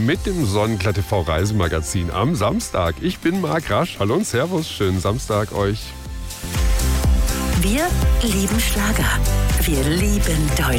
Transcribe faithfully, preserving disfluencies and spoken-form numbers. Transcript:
mit dem Sonnenklar T V Reisemagazin am Samstag. Ich bin Marc Rasch. Hallo und Servus. Schönen Samstag euch. Wir lieben Schlager. Wir lieben Deutschland.